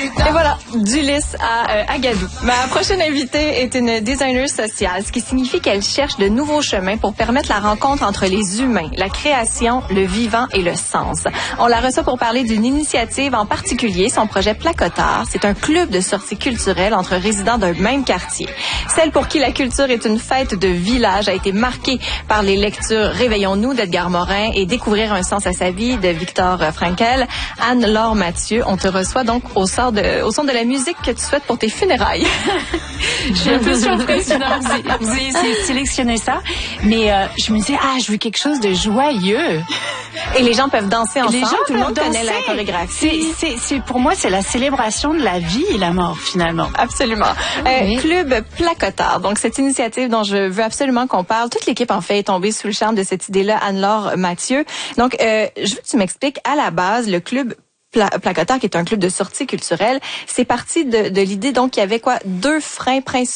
Et voilà, d'Ulysse à Agadou. Ma prochaine invitée est une designer sociale, ce qui signifie qu'elle cherche de nouveaux chemins pour permettre la rencontre entre les humains, la création, le vivant et le sens. On la reçoit pour parler d'une initiative en particulier, son projet Placotard. C'est un club de sorties culturelles entre résidents d'un même quartier. Celle pour qui la culture est une fête de village a été marquée par les lectures Réveillons-nous d'Edgar Morin et Découvrir un sens à sa vie de Viktor Frankl. Anne-Laure Mathieu, on te reçoit donc au son de la musique que tu souhaites pour tes funérailles. Je suis un peu surprise, vous avez sélectionné ça, mais je me disais, je veux quelque chose de joyeux. Et les gens peuvent danser ensemble, tout le monde connaît la danser. chorégraphie. Pour moi, c'est la célébration de la vie et la mort, finalement. Absolument. Oui. Club Placotard, donc cette initiative dont je veux absolument qu'on parle. Toute l'équipe, en fait, est tombée sous le charme de cette idée-là, Anne-Laure Mathieu. Donc, je veux que tu m'expliques, à la base, le club Placotard, qui est un club de sortie culturelle, c'est parti de l'idée, donc, qu'il y avait deux freins principaux